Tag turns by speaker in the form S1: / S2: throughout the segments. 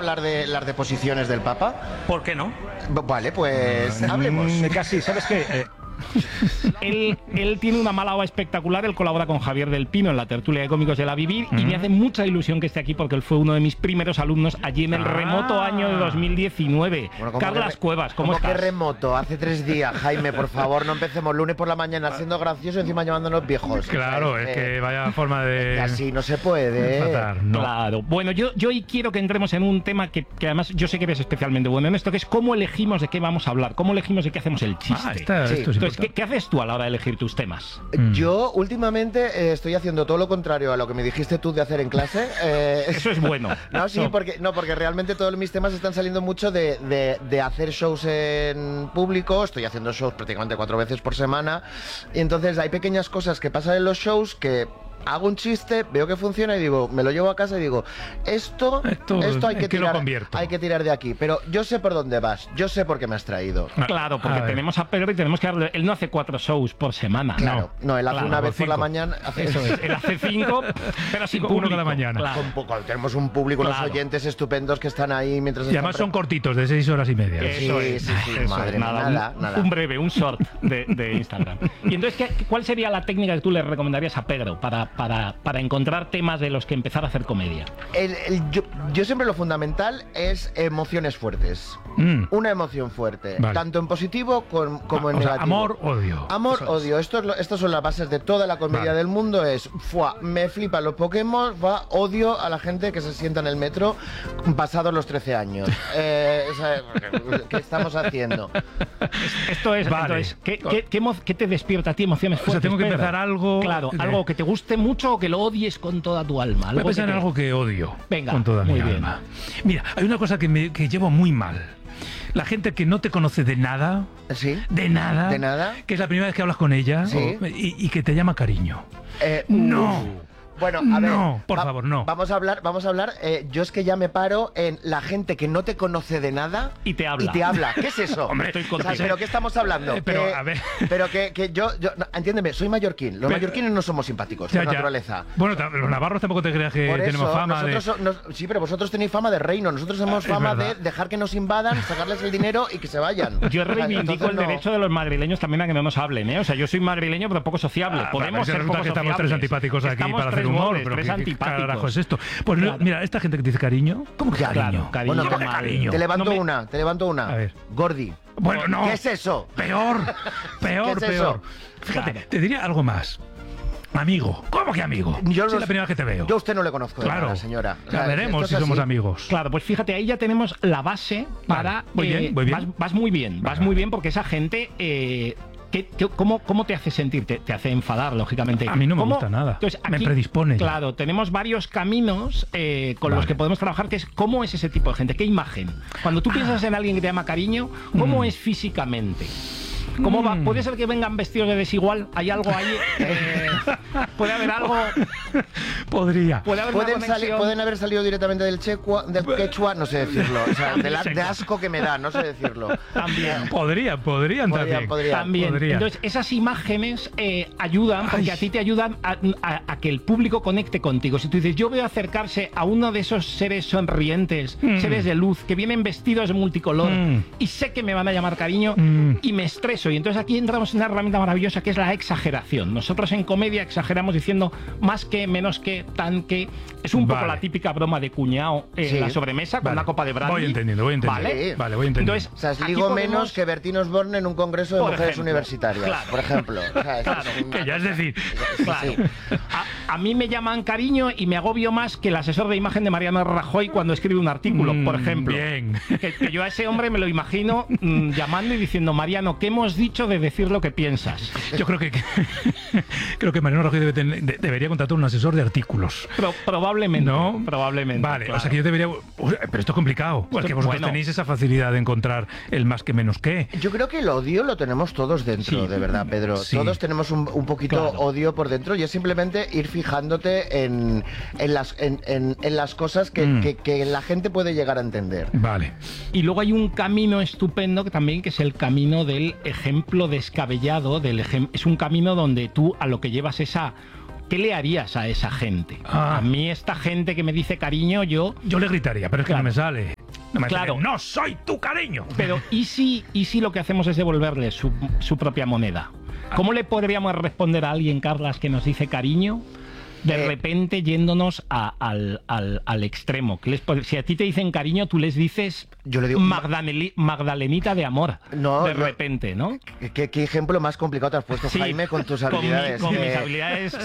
S1: hablar de las deposiciones del Papa?
S2: ¿Por qué no?
S1: Vale, pues hablemos.
S3: Casi, ¿sabes qué? Él tiene una mala hora espectacular. Él colabora con Javier del Pino en la tertulia de cómicos de La Vivir y me hace mucha ilusión que esté aquí porque él fue uno de mis primeros alumnos allí en el remoto año de 2019.
S1: Bueno,
S3: Carlas Cuevas, ¿cómo estás?
S1: ¿Qué remoto? Hace 3 días, Jaime, por favor, no empecemos lunes por la mañana siendo gracioso y encima llamándonos viejos.
S4: Claro, es que vaya forma de...
S1: Así no se puede.
S4: Tratar, no.
S3: Claro. Bueno, yo hoy quiero que entremos en un tema que además yo sé que eres especialmente bueno en esto, que es cómo elegimos de qué vamos a hablar, cómo elegimos de qué hacemos el chiste.
S1: Sí.
S4: Esto es
S3: Entonces,
S4: importante.
S3: ¿qué haces tú a la hora de elegir tus temas?
S1: Yo últimamente estoy haciendo todo lo contrario a lo que me dijiste tú de hacer en clase.
S3: Eso es bueno.
S1: No, sí, porque realmente todos mis temas están saliendo mucho de hacer shows en público. Estoy haciendo shows prácticamente 4 veces por semana. Y entonces hay pequeñas cosas que pasan en los shows que hago un chiste, veo que funciona y digo, me lo llevo a casa y digo, esto hay que
S4: lo convierto.
S1: hay que tirar de aquí. Pero yo sé por dónde vas, yo sé por qué me has traído.
S3: Claro, porque tenemos a Pedro y tenemos que darle. Él no hace 4 shows por semana.
S1: Claro, no, él hace
S3: Claro,
S1: una vez por la
S4: 5.
S1: mañana.
S3: Eso es. Él hace 5, pero sin público.
S4: Uno cada mañana.
S3: Claro.
S1: Tenemos un público, unos
S3: Claro.
S1: oyentes estupendos que están ahí mientras
S4: Y además son cortitos, de 6 horas y media.
S3: Eso
S1: Sí,
S3: es.
S1: sí, sí,
S3: Eso
S1: madre
S3: es.
S1: mía, nada.
S3: Un breve, un short de Instagram. Y entonces, ¿cuál sería la técnica que tú le recomendarías a Pedro para encontrar temas de los que empezar a hacer comedia?
S1: Yo siempre lo fundamental es emociones fuertes. Una emoción fuerte,
S4: Vale.
S1: tanto en positivo como en
S4: O sea,
S1: negativo.
S4: amor, odio.
S1: Amor, odio. Estas son las bases de toda la comedia
S4: Vale.
S1: del mundo. Me flipan los Pokémon, odio a la gente que se sienta en el metro pasados los 13 años. ¿Qué estamos haciendo?
S3: Esto es,
S4: Vale.
S3: entonces, ¿qué te despierta a ti emociones
S4: O sea,
S3: fuertes?
S4: tengo que
S3: Pedro?
S4: empezar algo...
S3: Claro, algo que te guste mucho o que lo odies con toda tu alma.
S4: Voy a pensar
S3: que
S4: en algo que odio.
S3: Venga,
S4: con toda mi
S3: muy bien.
S4: alma. Mira, hay una cosa que llevo muy mal. La gente que no te conoce de nada,
S1: ¿Sí?
S4: de nada,
S1: ¿De nada?
S4: que es la primera vez que hablas con ella
S1: Sí.
S4: y que te llama cariño. No.
S1: Bueno, a ver.
S4: No, por favor, no.
S1: Vamos a hablar. Yo es que ya me paro en la gente que no te conoce de nada
S3: Y te habla.
S1: ¿Qué es eso?
S4: Hombre,
S3: estoy
S1: O sea,
S3: contigo.
S1: ¿pero qué estamos hablando?
S4: pero, a ver.
S1: Pero que yo no, entiéndeme, soy mallorquín. Los
S4: Pero-
S1: mallorquines no somos simpáticos,
S4: Ya,
S1: por
S4: ya.
S1: naturaleza.
S4: Bueno, los navarros tampoco te creas que
S1: Por
S4: tenemos
S1: eso,
S4: fama de...
S1: nosotros sí, pero vosotros tenéis fama de reino. Nosotros tenemos
S4: Es
S1: fama
S4: verdad.
S1: de dejar que nos invadan, sacarles el dinero y que se vayan.
S3: Yo reivindico
S1: Entonces
S3: el
S1: no.
S3: derecho de los madrileños también a que no nos hablen, ¿eh? O sea, yo soy madrileño pero poco sociable.
S4: Ah,
S3: Podemos
S4: vale,
S3: ser
S4: resulta
S3: poco
S4: que estamos
S3: sociables.
S4: 3 antipáticos aquí
S3: Estamos
S4: para hacer
S3: 3
S4: humor.
S3: goles,
S4: Pero
S3: 3
S4: ¿qué
S3: antipáticos.
S4: carajo es esto? Pues
S3: Claro.
S4: mira, esta gente que te dice cariño, ¿cómo que
S3: Claro,
S4: cariño?
S3: cariño.
S1: Bueno,
S4: ¿Cómo que
S3: mal.
S4: cariño?
S1: Te levanto
S3: No me-
S1: una.
S4: A ver.
S1: Gordi.
S4: Bueno, no.
S1: ¿Qué es eso?
S4: Peor, peor,
S1: ¿Qué es
S4: peor.
S1: eso?
S4: Fíjate,
S3: Claro.
S4: te diría algo más. Amigo. ¿Cómo que amigo?
S1: Yo
S4: Si
S1: no-
S4: es la primera vez que te veo.
S1: Yo a usted no le conozco de
S4: Claro.
S1: nada, señora. O
S4: Ya
S1: sea,
S4: veremos
S1: esto
S4: si
S1: es
S4: somos
S1: así.
S4: amigos.
S3: Claro, pues fíjate, ahí ya tenemos la base para...
S4: Muy bien, muy bien.
S3: Vas muy bien, vas
S4: Venga.
S3: muy bien porque esa gente... ¿Cómo te hace sentir? Te hace enfadar, lógicamente.
S4: A mí no me
S3: ¿Cómo?
S4: gusta nada.
S3: Entonces,
S4: Me predispone.
S3: Claro, tenemos varios caminos con los
S4: Vale.
S3: que podemos trabajar, que es cómo es ese tipo de gente, qué imagen. Cuando tú piensas en alguien que te llama cariño, ¿cómo es físicamente? ¿Cómo va? ¿Puede ser que vengan vestidos de desigual? ¿Hay algo ahí? ¿Puede haber algo?
S4: Podría.
S3: ¿Puede haber una conexión?
S1: Pueden haber salido directamente del quechua, no sé decirlo. O sea, de asco que me da, no sé decirlo.
S3: También.
S4: Podrían también.
S3: También.
S4: Podrían.
S3: Entonces, esas imágenes ayudan, porque a ti te ayudan a que el público conecte contigo. Si tú dices, yo veo acercarse a uno de esos seres sonrientes, seres de luz, que vienen vestidos de multicolor, y sé que me van a llamar cariño, y me estreso. Y entonces aquí entramos en una herramienta maravillosa que es la exageración. Nosotros en comedia exageramos diciendo más que, menos que, tan que. Es un poco
S4: Vale.
S3: la típica broma de cuñado en
S1: Sí.
S3: la sobremesa con
S4: Vale.
S3: una copa de brandy.
S4: Voy entendiendo.
S3: ¿Vale?
S4: Vale, voy entendiendo.
S3: Entonces,
S1: O sea, es
S3: aquí
S1: ligo
S3: podemos-
S1: menos que Bertín Osborne en un congreso de
S3: Por
S1: mujeres
S3: ejemplo.
S1: universitarias,
S3: Claro.
S1: por ejemplo. O sea,
S3: Claro.
S1: es una-
S4: Que ya es decir,
S3: Claro. A mí me llaman cariño y me agobio más que el asesor de imagen de Mariano Rajoy cuando escribe un artículo, por ejemplo.
S4: Bien.
S3: Que yo a ese hombre me lo imagino llamando y diciendo, Mariano, ¿qué hemos dicho de decir lo que piensas?
S4: Yo creo que Mariano Rajoy debería contratar un asesor de artículos.
S3: Probablemente.
S4: ¿No?
S3: Probablemente.
S4: Vale,
S3: claro.
S4: o sea que yo debería... Pero esto es complicado, porque vosotros
S3: bueno.
S4: tenéis esa facilidad de encontrar el más que menos que.
S1: Yo creo que el odio lo tenemos todos dentro,
S3: Sí.
S1: de verdad, Pedro.
S4: Sí.
S1: Todos tenemos un poquito
S3: Claro.
S1: odio por dentro y es simplemente ir fijándote en las cosas que la gente puede llegar a entender.
S4: Vale.
S3: Y luego hay un camino estupendo que también, que es el camino del ejemplo descabellado, es un camino donde tú a lo que llevas es a... ¿Qué le harías a esa gente?
S4: Ah.
S3: A mí esta gente que me dice cariño, yo...
S4: Yo le gritaría, pero es que
S3: Claro.
S4: no me sale. No me
S3: Claro.
S4: no soy tu cariño.
S3: Pero ¿y si lo que hacemos es devolverle su propia moneda? ¿Cómo le podríamos responder a alguien, Carlas, que nos dice cariño? De repente yéndonos al extremo. Si a ti te dicen cariño, tú les dices
S1: yo le digo
S3: Magdalenita de amor.
S1: No,
S3: de repente, ¿no?
S1: ¿Qué ejemplo más complicado te has puesto,
S3: Sí,
S1: Jaime, con tus habilidades?
S3: Con mis habilidades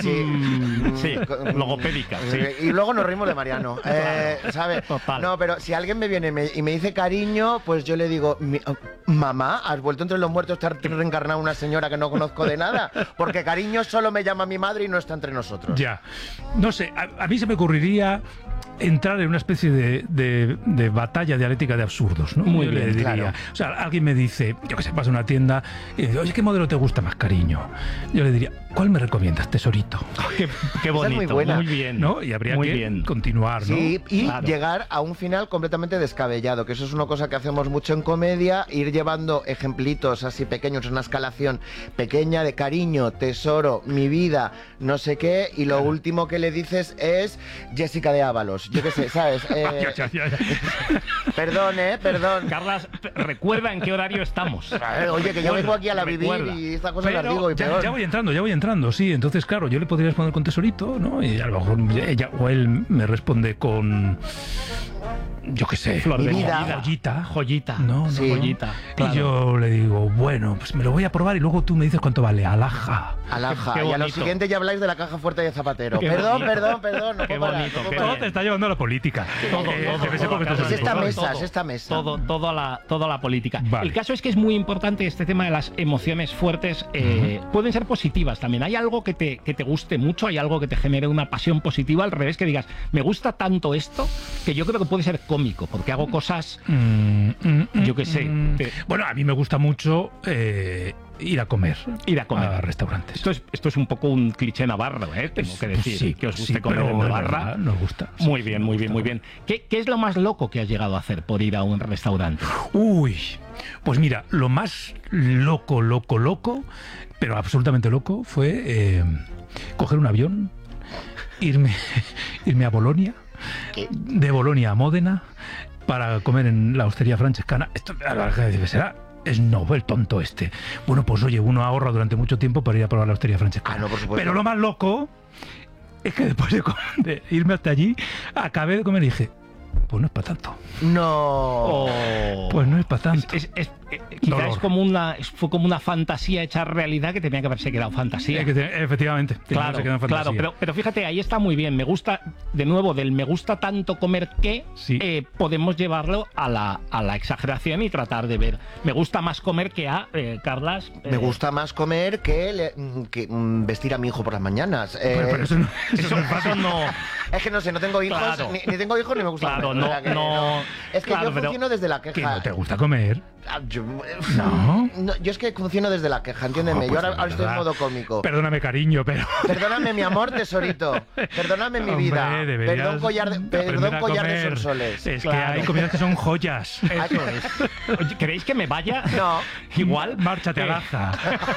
S3: logopédicas. Sí.
S1: Y luego nos rimos de Mariano. ¿Sabes?
S3: Total.
S1: No, pero si alguien me viene y me dice cariño, pues yo le digo, mamá, ¿has vuelto entre los muertos? ¿Te has reencarnado una señora que no conozco de nada? Porque cariño solo me llama mi madre y no está entre nosotros.
S4: Ya. No sé, a mí se me ocurriría entrar en una especie de batalla dialéctica de absurdos, ¿no?
S3: Muy
S4: Yo
S3: bien,
S4: le diría.
S1: claro.
S4: O sea, alguien me dice, yo que sé, vas a una tienda y dice, oye, ¿qué modelo te gusta más, cariño? Yo le diría, ¿cuál me recomiendas, tesorito?
S3: Qué bonito,
S1: muy buena.
S3: muy bien.
S4: ¿No? Y habría
S3: muy
S4: que
S3: bien.
S4: continuar, ¿no?
S1: Sí, y
S3: Claro.
S1: llegar a un final completamente descabellado, que eso es una cosa que hacemos mucho en comedia, ir llevando ejemplitos así pequeños, una escalación pequeña de cariño, tesoro, mi vida, no sé qué, y lo último que le dices es Jessica de Ábalos. Yo qué sé, ¿sabes?
S4: Ya.
S1: Perdón, perdón.
S3: Carlas, recuerda en qué horario estamos.
S1: Oye, que yo vengo aquí a la vivir
S3: Recuerda.
S1: y estas cosas las
S4: Pero
S1: digo y peor.
S4: ya voy entrando, sí. Entonces, claro, yo le podría responder con tesorito, ¿no? Y a lo mejor ella o él me responde con, yo qué sé,
S3: Flor de
S1: Mi vida.
S4: joyita.
S3: Joyita.
S4: No,
S1: Sí.
S3: Joyita.
S4: Y yo le digo, bueno, pues me lo voy a probar y luego tú me dices cuánto vale. Alhaja.
S1: Alhaja.
S3: Qué
S1: Y a lo
S3: bonito.
S1: siguiente ya habláis de la caja fuerte de Zapatero.
S3: Qué
S1: Perdón,
S3: bonito.
S1: perdón. No
S3: Qué
S1: puedo parar,
S3: bonito,
S1: no puedo
S3: qué
S1: parar.
S4: Todo te está llevando a la política. Debe ser porque tú
S3: Carlas,
S1: Es esta
S4: sabes.
S1: mesa, es esta mesa.
S3: Toda la política.
S4: Vale.
S3: El caso es que es muy importante este tema de las emociones fuertes. Pueden ser positivas también. Hay algo que te guste mucho, hay algo que te genere una pasión positiva, al revés, que digas, me gusta tanto esto, que yo creo que puede ser cómico, porque hago cosas, yo qué sé.
S4: Bueno, a mí me gusta mucho ir a comer.
S3: Ir a comer.
S4: A restaurantes.
S3: Esto es un poco un cliché navarro, tengo que decir.
S4: Sí,
S3: que os guste
S4: sí,
S3: comer
S4: pero
S3: en
S4: es
S3: Navarra.
S4: verdad, nos gusta.
S3: Muy bien, muy bien, muy bien. ¿Qué es lo más loco que has llegado a hacer por ir a un restaurante?
S4: Uy, pues mira, lo más loco, pero absolutamente loco, fue coger un avión, irme a Bolonia, de Bolonia a Módena, para comer en la hostería francescana. Esto será snob, el tonto este. Bueno, pues oye, uno ahorra durante mucho tiempo para ir a probar la hostería francescana.
S1: Ah, no, por supuesto.
S4: Pero lo más loco es que después de irme hasta allí, acabé de comer y dije, pues no es para tanto.
S1: No.
S4: Pues no es para tanto.
S3: Quizá
S4: Dolor.
S3: fue como una fantasía hecha realidad que tenía que haberse quedado fantasía.
S4: Efectivamente. tenía que
S3: Claro,
S4: haberse quedado en fantasía.
S3: claro, pero fíjate, ahí está muy bien. Me gusta, de nuevo, del me gusta tanto comer que
S4: Sí.
S3: podemos llevarlo a la exageración y tratar de ver. Me gusta más comer que Carlas.
S1: Me gusta más comer que vestir a mi hijo por las mañanas.
S4: Pero eso no,
S3: Eso no.
S1: Es que no sé, no tengo hijos,
S3: Claro.
S1: ni tengo hijos ni me gusta
S3: Claro,
S1: comer.
S3: no,
S1: O sea que
S3: no.
S1: Es que
S3: Claro,
S1: yo
S3: pero-
S1: funciono desde la queja.
S4: que no te gusta comer.
S1: No. Yo es que funciono desde la queja, entiéndeme.
S4: Pues
S1: yo ahora
S4: de
S1: estoy en
S4: verdad.
S1: modo cómico.
S4: Perdóname, cariño, pero...
S1: Perdóname, mi amor, tesorito. Perdóname, mi vida.
S4: Hombre, deberías
S1: Perdón, collar de
S4: aprender a
S1: collar de
S4: comer.
S1: sonsoles.
S4: Es
S3: Claro.
S4: que hay comidas que son joyas.
S3: Eso es. Oye, ¿queréis que me vaya?
S1: No.
S3: Igual.
S4: Márchate a Laza.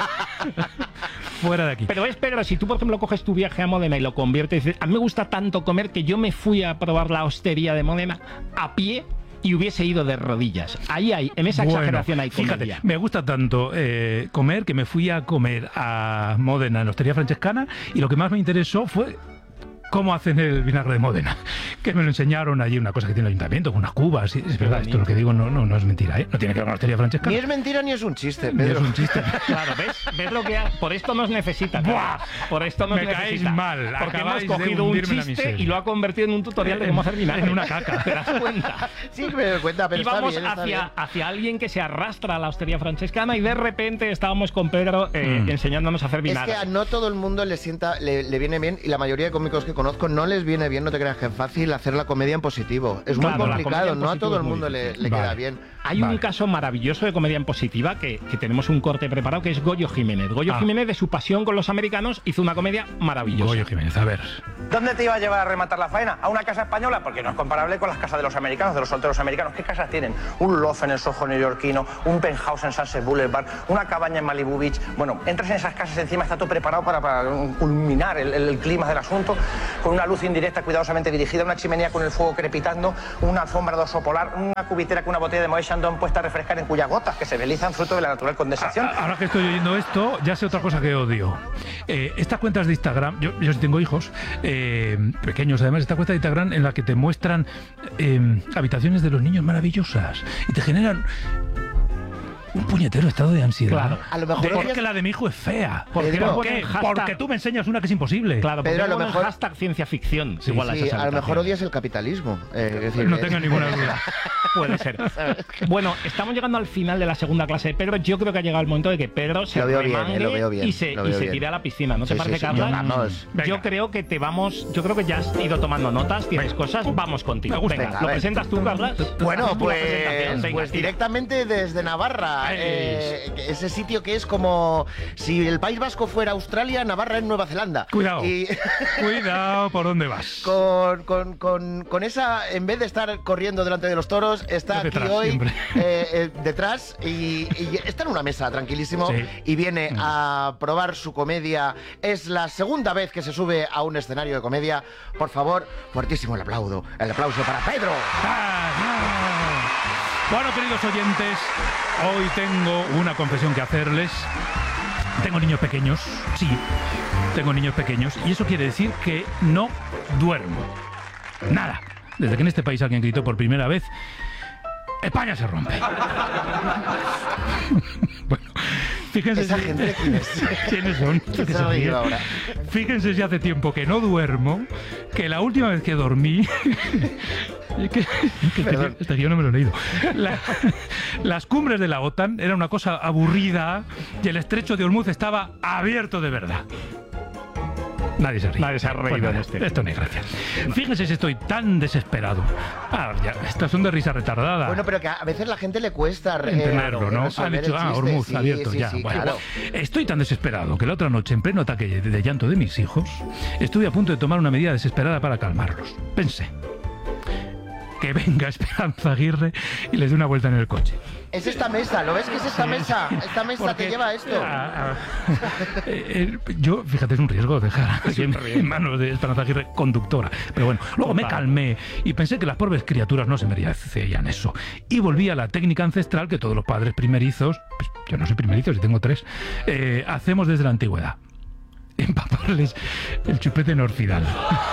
S4: Fuera de aquí.
S3: Pero si tú, por ejemplo, coges tu viaje a Módena y lo conviertes, dices, a mí me gusta tanto comer que yo me fui a probar la hostería de Módena a pie y hubiese ido de rodillas. Ahí hay, en esa
S4: Bueno,
S3: exageración hay comedia.
S4: fíjate, me gusta tanto comer que me fui a comer a Módena en la hostería francescana y lo que más me interesó fue cómo hacen el vinagre de Módena, que me lo enseñaron allí, una cosa que tiene el ayuntamiento, con unas cubas, y es verdad, esto lo que digo no es mentira, no tiene que ver con la hostería francescana.
S1: Ni es mentira ni es un chiste,
S4: Ni es
S1: Pedro.
S4: un chiste.
S3: Claro, ¿ves lo que por esto nos necesita?
S4: Buah,
S3: Por esto nos
S4: me caéis
S3: necesita.
S4: mal,
S3: Porque hemos
S4: acabáis de
S3: cogido un
S4: hundirme en la
S3: chiste
S4: miseria.
S3: y lo ha convertido en un tutorial de cómo hacer vinagre.
S4: En una caca.
S3: ¿Te das cuenta?
S1: Sí, me doy cuenta, pero
S3: Y vamos
S1: está bien.
S3: hacia alguien que se arrastra a la hostería francescana y de repente estábamos con Pedro enseñándonos a hacer
S1: Es
S3: vinagre.
S1: que a no todo el mundo le viene bien y la mayoría de cómicos que conozco no les viene bien, no te creas que es fácil hacer la comedia en positivo. Es
S3: Claro,
S1: muy
S3: la comedia
S1: complicado,
S3: en
S1: no a
S3: positivo
S1: todo
S3: es
S1: el
S3: muy
S1: mundo le
S3: difícil.
S1: queda
S4: Vale.
S1: bien.
S3: Hay un caso maravilloso de comedia en positiva que tenemos un corte preparado, que es Goyo Jiménez. Goyo Jiménez, de su pasión con los americanos, hizo una comedia maravillosa.
S4: Goyo Jiménez, a ver.
S2: ¿Dónde te iba a llevar a rematar la faena? ¿A una casa española? Porque no es comparable con las casas de los americanos, de los solteros americanos. ¿Qué casas tienen? Un loft en el Soho neoyorquino, un penthouse en Sunset Boulevard, una cabaña en Malibu Beach. Bueno, entras en esas casas, encima está todo preparado para culminar el clima del asunto. con una luz indirecta cuidadosamente dirigida, una chimenea con el fuego crepitando, una alfombra de oso polar, una cubitera con una botella de Moët Chandon puesta a refrescar en cuyas gotas que se deslizan fruto de la natural condensación.
S4: Ahora que estoy oyendo esto, ya sé otra cosa que odio. Estas cuentas de Instagram, yo sí tengo hijos, pequeños además, esta cuenta de Instagram en la que te muestran habitaciones de los niños maravillosas y te generan un puñetero estado de ansiedad.
S3: Claro.
S1: A lo mejor
S4: Porque la de mi hijo es fea.
S3: ¿Por qué no
S4: ¿Por
S3: ponen
S4: qué?
S3: hashtag?
S4: Porque tú me enseñas una que es imposible.
S3: Claro,
S1: Pedro,
S3: pero
S1: a lo
S3: ponen
S1: mejor-
S3: hashtag ciencia ficción.
S4: Sí,
S3: igual a
S1: Sí,
S3: esas
S1: a lo mejor
S3: habitaciones.
S1: odias el capitalismo. Es decir,
S4: No tengo ninguna duda.
S3: Puede ser. Bueno, estamos llegando al final de la segunda clase de Pedro. Yo creo que ha llegado el momento de que Pedro se
S1: Lo veo bien,
S3: remangue
S1: lo veo bien,
S3: y se
S1: lo veo bien.
S3: tire a la piscina. ¿No te
S1: Sí,
S3: parece,
S1: sí, sí.
S3: Carla?
S1: Vamos.
S4: Venga.
S3: Yo creo que yo creo que ya has ido tomando notas, tienes cosas, vamos contigo.
S4: Me gusta.
S3: Venga,
S1: Venga, a
S3: ¿lo
S1: ver.
S3: presentas tú, Carla?
S1: Bueno,
S3: Haz tú la presentación.
S1: pues,
S3: Venga,
S1: pues
S3: tira.
S1: directamente desde Navarra. Ese sitio que es como si el País Vasco fuera Australia, Navarra es Nueva Zelanda.
S4: Cuidado.
S1: Y
S4: Cuidado por dónde vas.
S1: con esa, en vez de estar corriendo delante de los toros, está aquí
S4: Detrás,
S1: hoy
S4: siempre.
S1: detrás y está en una mesa tranquilísimo
S4: Sí.
S1: y viene a probar su comedia. Es la segunda vez que se sube a un escenario de comedia. Por favor, fuertísimo el aplauso para Pedro.
S4: Bueno, queridos oyentes, hoy tengo una confesión que hacerles. Tengo niños pequeños, sí, tengo niños pequeños, y eso quiere decir que no duermo. Nada. Desde que en este país alguien gritó por primera vez, España se rompe. Bueno, fíjense.
S1: ¿Esa gente quién es?
S4: ¿Quiénes son?
S1: ¿Quién se ha reído ahora?
S4: Fíjense si hace tiempo que no duermo, que la última vez que dormí... este guión no me lo he leído. Las cumbres de la OTAN era una cosa aburrida y el estrecho de Ormuz estaba abierto de verdad. Nadie se ríe.
S3: Nadie se ha reído
S4: nada,
S3: en este.
S4: Esto no hay gracia. Fíjense si estoy tan desesperado. Ya, estas son de risa retardada.
S1: Bueno, pero que a veces la gente le cuesta
S4: Entenderlo, ¿no? Han
S1: resolver
S4: dicho,
S1: el chiste.
S4: Ormuz,
S1: Sí,
S4: abierto,
S1: sí,
S4: ya.
S1: sí,
S4: Bueno,
S1: claro.
S4: estoy tan desesperado que la otra noche, en pleno ataque de llanto de mis hijos, estuve a punto de tomar una medida desesperada para calmarlos. Pensé, que venga Esperanza Aguirre y les dé una vuelta en el coche.
S1: Es esta mesa, ¿lo ves que es esta mesa? Esta mesa
S4: Porque-
S1: te lleva a esto.
S4: Yo, fíjate, es un riesgo dejar en manos de Esperanza Aguirre conductora. Pero bueno, luego me calmé y pensé que las pobres criaturas no se merecían eso. Y volví a la técnica ancestral que todos los padres primerizos, pues yo no soy primerizo, si tengo 3, hacemos desde la antigüedad. Empaparles el chupete en orfidal.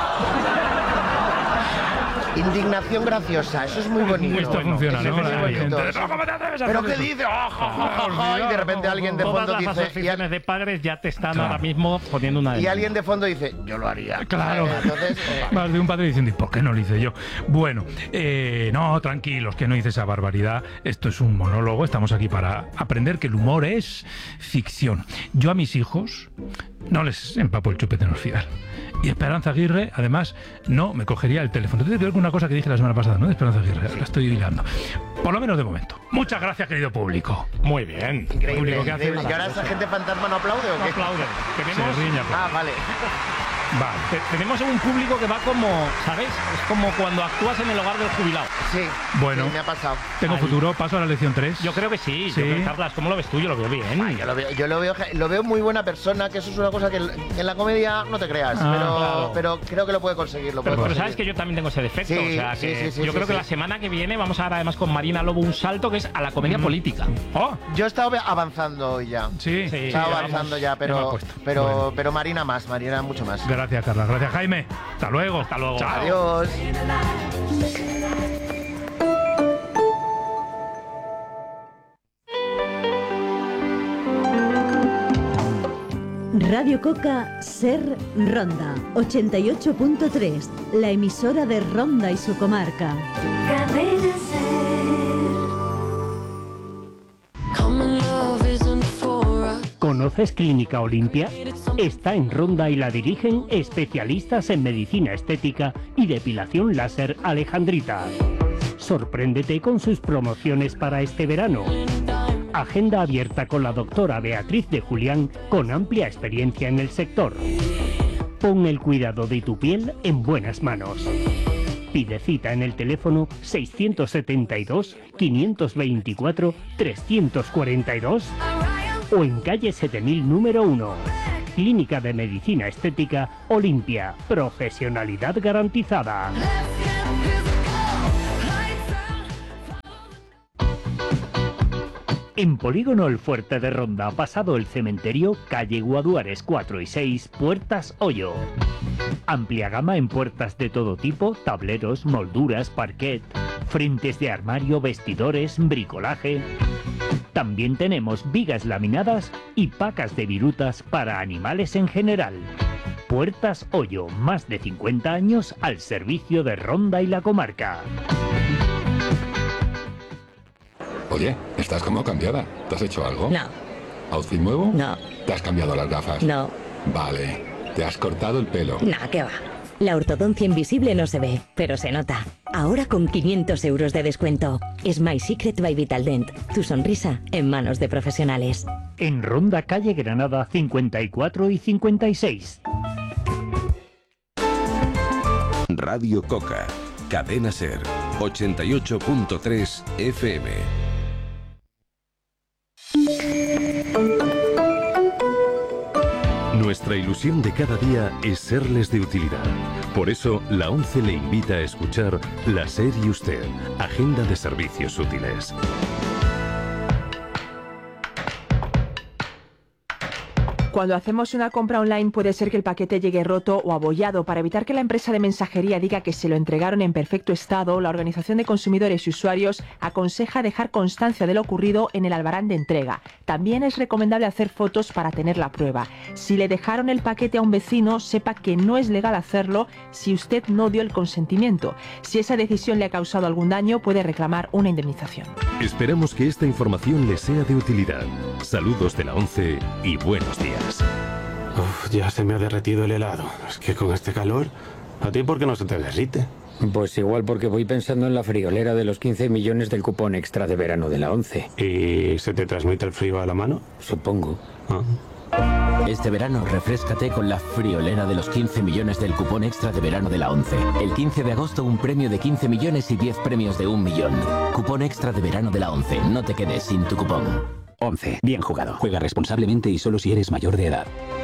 S1: Indignación graciosa, eso es muy bonito.
S4: Esto funciona,
S1: Eso
S4: ¿no?
S1: es muy
S4: La
S1: bonito.
S4: gente, "¿Pero cómo te atreves a
S1: ¿Pero
S4: hacer
S1: qué
S4: eso?".
S1: dice? Y de repente alguien de
S3: Todas
S1: fondo
S3: las
S1: dice...
S3: asociaciones de padres ya te están
S4: Claro.
S3: ahora mismo poniendo una
S1: Y
S3: demanda.
S1: alguien de fondo dice, yo lo haría.
S4: Claro.
S1: Entonces,
S4: Más de un padre diciendo, ¿y por qué no lo hice yo? Bueno, no, tranquilos, que no hice esa barbaridad. Esto es un monólogo, estamos aquí para aprender que el humor es ficción. Yo a mis hijos no les empapo el chupete en orfidal. Y Esperanza Aguirre, además, no me cogería el teléfono. Tiene que ver con una cosa que dije la semana pasada, ¿no? De Esperanza Aguirre, la estoy hilando. Por lo menos de momento. Muchas gracias, querido público.
S3: Muy bien.
S1: increíble,
S4: público que hace
S1: increíble. ¿Y ahora esa gente fantasma no aplaude o
S3: No
S1: qué?
S3: aplauden. Tenemos,
S4: Se riña,
S1: Ah, vale.
S4: Vale.
S3: tenemos un público que va como, ¿sabes? Es como cuando actúas en el hogar del jubilado.
S1: Sí,
S4: Bueno.
S1: sí, me ha pasado.
S4: Tengo
S3: Ahí.
S4: futuro, paso a la lección 3.
S3: Yo creo que sí.
S4: Sí.
S3: Yo creo que, Carlas, ¿cómo lo ves tú? Yo lo veo bien.
S1: Yo lo veo muy buena persona, que eso es una cosa que en la comedia no te creas,
S4: Ah,
S1: pero creo que lo puede conseguir. Lo puede
S3: Pero
S1: conseguir.
S3: sabes que yo también tengo ese defecto.
S1: Sí,
S3: o sea,
S1: sí,
S3: que
S1: sí, sí,
S3: yo
S1: sí,
S3: creo que
S1: sí.
S3: la semana que viene vamos a dar además con Marina Lobo un salto que es a la comedia política.
S4: ¡Oh!
S1: Yo he estado avanzando hoy ya.
S4: Sí,
S3: Sí.
S1: He estado
S3: ya
S1: avanzando
S3: vamos.
S1: ya,
S4: Ya me ha puesto. Bueno.
S1: pero Marina mucho más.
S4: Gracias, Carla. Gracias, Jaime. Hasta luego.
S3: Hasta luego.
S4: Chao.
S1: Adiós.
S5: Radio Coca Ser Ronda 88.3, la emisora de Ronda y su comarca.
S6: Cadena Ser.
S7: ¿Conoces Clínica Olimpia? Está en Ronda y la dirigen especialistas en medicina estética y depilación láser Alejandrita. Sorpréndete con sus promociones para este verano. Agenda abierta con la doctora Beatriz de Julián, con amplia experiencia en el sector. Pon el cuidado de tu piel en buenas manos. Pide cita en el teléfono 672-524-342 o en calle 7000 número 1. Clínica de Medicina Estética Olimpia. Profesionalidad garantizada. En Polígono El Fuerte de Ronda, pasado el cementerio, calle Guaduares 4 y 6, Puertas Hoyo. Amplia gama en puertas de todo tipo, tableros, molduras, parquet, frentes de armario, vestidores, bricolaje. También tenemos vigas laminadas y pacas de virutas para animales en general. Puertas Hoyo, más de 50 años al servicio de Ronda y la comarca.
S8: Oye, estás como cambiada. ¿Te has hecho algo?
S9: No.
S8: ¿Outfit nuevo?
S9: No.
S8: ¿Te has cambiado las gafas?
S9: No.
S8: Vale. ¿Te has cortado el pelo?
S9: No, ¿qué va? La ortodoncia invisible no se ve, pero se nota. Ahora con 500 euros de descuento. Smile Secret by Vitaldent. Tu sonrisa en manos de profesionales.
S7: En Ronda, calle Granada 54 y 56.
S10: Radio Coca. Cadena Ser. 88.3 FM. Nuestra ilusión de cada día es serles de utilidad. Por eso, la ONCE le invita a escuchar La SER y Usted, Agenda de Servicios Útiles.
S11: Cuando hacemos una compra online puede ser que el paquete llegue roto o abollado. Para evitar que la empresa de mensajería diga que se lo entregaron en perfecto estado, la Organización de Consumidores y Usuarios aconseja dejar constancia de lo ocurrido en el albarán de entrega. También es recomendable hacer fotos para tener la prueba. Si le dejaron el paquete a un vecino, sepa que no es legal hacerlo si usted no dio el consentimiento. Si esa decisión le ha causado algún daño, puede reclamar una indemnización.
S10: Esperamos que esta información le sea de utilidad. Saludos de la ONCE y buenos días.
S12: Uf, ya se me ha derretido el helado. Es que con este calor, ¿a ti por qué no se te derrite?
S13: Pues igual porque voy pensando en la friolera de los 15 millones del cupón extra de verano de la ONCE.
S12: ¿Y se te transmite el frío a la mano?
S13: Supongo.
S14: Este verano refréscate con la friolera de los 15 millones del cupón extra de verano de la ONCE. El 15 de agosto un premio de 15 millones y 10 premios de 1 millón. Cupón extra de verano de la ONCE. No te quedes sin tu cupón.
S15: ONCE. Bien jugado. Juega responsablemente y solo si eres mayor de edad.